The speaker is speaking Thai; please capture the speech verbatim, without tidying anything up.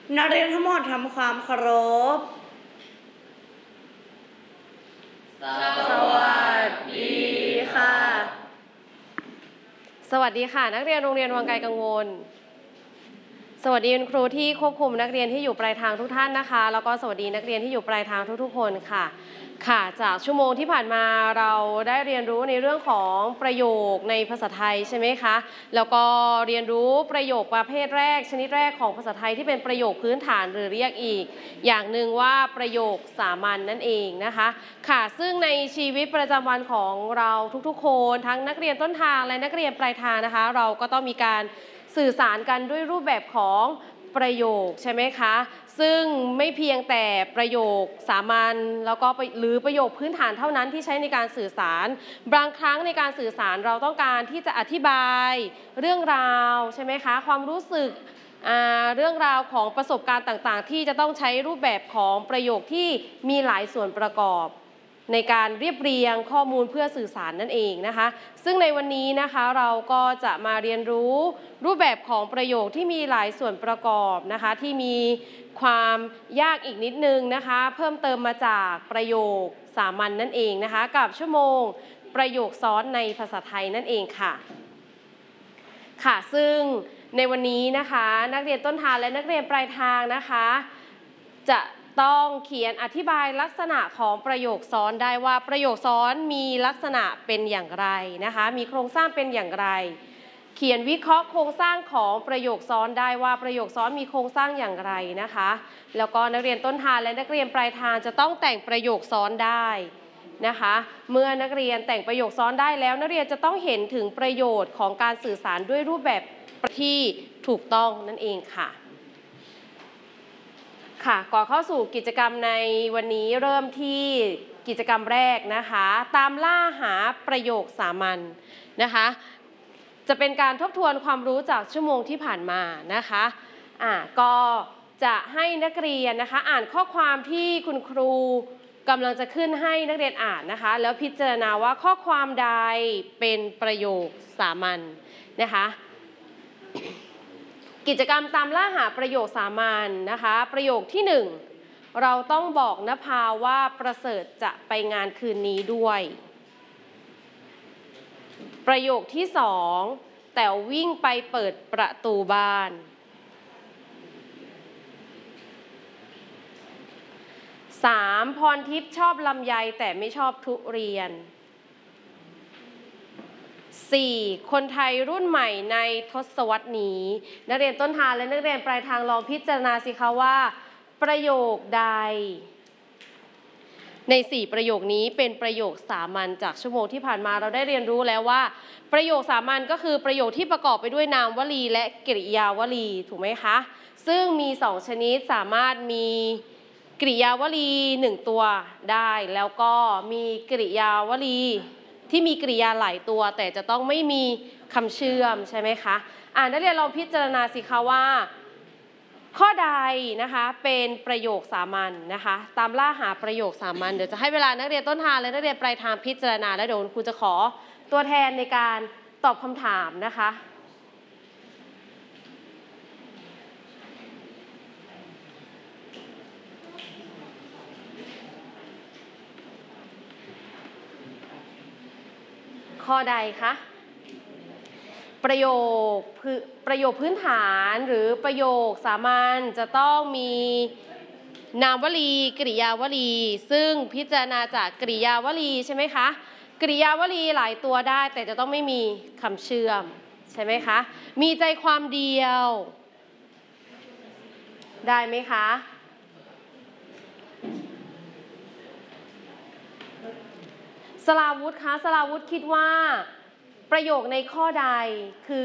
นักเรียนทั้งหมดทำความเคารพสวัสดีค่ะสวัสดีค่ะนักเรียนโรงเรียนวังไกลกังวลสวัสดีคุณครูที่ควบคุมนักเรียนที่อยู่ปลายทางทุกท่านนะคะแล้วก็สวัสดีนักเรียนที่อยู่ปลายทางทุกๆคนค่ะค่ะจากชั่วโมงที่ผ่านมาเราได้เรียนรู้ในเรื่องของประโยคในภาษาไทยใช่ไหมคะแล้วก็เรียนรู้ประโยคประเภทแรกชนิดแรกของภาษาไทยที่เป็นประโยคพื้นฐานหรือเรียกอีกอย่างหนึ่งว่าประโยคสามัญ น, นั่นเองนะคะค่ะซึ่งในชีวิตประจำวันของเราทุกๆคนทั้งนักเรียนต้นทางและนักเรียนปลายทางนะคะเราก็ต้องมีการสื่อสารกันด้วยรูปแบบของประโยคใช่ไหมคะซึ่งไม่เพียงแต่ประโยคสามัญแล้วก็หรือประโยคพื้นฐานเท่านั้นที่ใช้ในการสื่อสารบางครั้งในการสื่อสารเราต้องการที่จะอธิบายเรื่องราวใช่ไหมคะความรู้สึกเรื่องราวของประสบการณ์ต่างๆที่จะต้องใช้รูปแบบของประโยคที่มีหลายส่วนประกอบในการเรียบเรียงข้อมูลเพื่อสื่อสารนั่นเองนะคะซึ่งในวันนี้นะคะเราก็จะมาเรียนรู้รูปแบบของประโยคที่มีหลายส่วนประกอบนะคะที่มีความยากอีกนิดนึงนะคะเพิ่มเติมมาจากประโยคสามัญ น, นั่นเองนะคะกับชั่วโมงประโยคซ้อนในภาษาไทยนั่นเองค่ะค่ะซึ่งในวันนี้นะคะนักเรียนต้นทางและนักเรียนปลายทางนะคะจะต้องเขียนอธิบายลักษณะของประโยคซ้อนได้ว่าประโยคซ้อนมีลักษณะเป็นอย่างไรนะคะมีโครงสร้างเป็นอย่างไรเขียนวิเคราะห์โครงสร้างของประโยคซ้อนได้ว่าประโยคซ้อนมีโครงสร้างอย่างไรนะคะแล้วก็นักเรียนต้นทางและนักเรียนปลายทางจะต้องแต่งประโยคซ้อนได้นะคะเมื่อนักเรียนแต่งประโยคซ้อนได้แล้วนักเรียนจะต้องเห็นถึงประโยชน์ของการสื่อสารด้วยรูปแบบที่ถูกต้องนั่นเองค่ะค่ะก่อนเข้าสู่กิจกรรมในวันนี้เริ่มที่กิจกรรมแรกนะคะตามล่าหาประโยคสามัญนะคะจะเป็นการทบทวนความรู้จากชั่วโมงที่ผ่านมานะคะอ่าก็จะให้นักเรียนนะคะอ่านข้อความที่คุณครูกำลังจะขึ้นให้นักเรียนอ่านนะคะแล้วพิจารณาว่าข้อความใดเป็นประโยคสามัญนะคะกิจกรรมตามล่าหาประโยคสามัญ นะคะประโยคที่หนึ่งเราต้องบอกนภาว่าประเสริฐจะไปงานคืนนี้ด้วยประโยคที่สองแต๋ววิ่งไปเปิดประตูบ้านสามพรทิพย์ชอบลำไยแต่ไม่ชอบทุเรียนสี่คนไทยรุ่นใหม่ในทศวรรษนี้นักเรียนต้นทางและนักเรียนปลายทางลองพิจารณาสิคะว่าประโยคใดในสี่ประโยคนี้เป็นประโยคสามัญจากชั่วโมงที่ผ่านมาเราได้เรียนรู้แล้วว่าประโยคสามัญก็คือประโยคที่ประกอบไปด้วยนามวลีและกริยาวลีถูกไหมคะซึ่งมีสองชนิดสามารถมีกริยาวลีหนึ่งตัวได้แล้วก็มีกริยาวลีที่มีกริยาหลายตัวแต่จะต้องไม่มีคำเชื่อมใช่ไหมคะอ่านักเรียนลองพิจารณาสิคะว่าข้อใดนะคะเป็นประโยคสามัญ น, นะคะตามล่าหาประโยคสามัญเดี๋ยวจะให้เวลานักเรียนต้นทางและนักเรียนปลายทางพิจารณาแล้วเดี๋ยวครูจะขอตัวแทนในการตอบคำถามนะคะข้อใดคะประโยคประโยคพื้นฐานหรือประโยคสามัญจะต้องมีนามวลีกริยาวลีซึ่งพิจารณาจากกริยาวลีใช่ไหมคะกริยาวลีหลายตัวได้แต่จะต้องไม่มีคำเชื่อมใช่ไหมคะมีใจความเดียวได้ไหมคะสราวุธคะสราวุธคิดว่าประโยคในข้อใดคือ